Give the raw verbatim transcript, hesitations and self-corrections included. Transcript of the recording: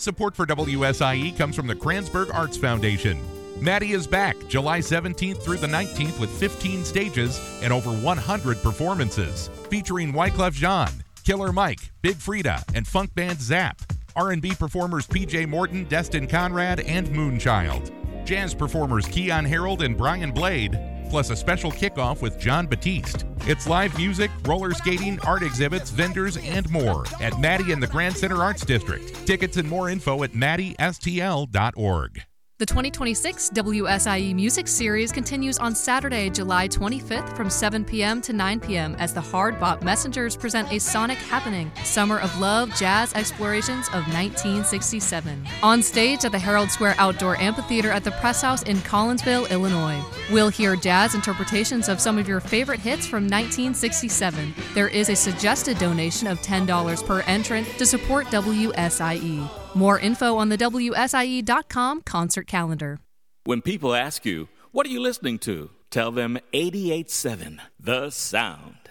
Support for W S I E comes from the Kranzberg Arts Foundation. Maddie is back July seventeenth through the nineteenth with fifteen stages and over one hundred performances, featuring Wyclef Jean, Killer Mike, Big Frida, and funk band Zap. R and B performers P J Morton, Destin Conrad, and Moonchild. Jazz performers Keon Harold and Brian Blade, plus a special kickoff with John Batiste. It's live music, roller skating, art exhibits, vendors, and more at Maddie in the Grand Center Arts District. Tickets and more info at maddie s t l dot org. The twenty twenty-six W S I E Music Series continues on Saturday, July twenty-fifth from seven p.m. to nine p.m. as the Hard Bop Messengers present a sonic happening, Summer of Love Jazz Explorations of nineteen sixty-seven. On stage at the Herald Square Outdoor Amphitheater at the Press House in Collinsville, Illinois. We'll hear jazz interpretations of some of your favorite hits from nineteen sixty-seven. There is a suggested donation of ten dollars per entrant to support W S I E. More info on the W S I E dot com concert calendar. When people ask you, what are you listening to? Tell them eighty-eight point seven, The Sound.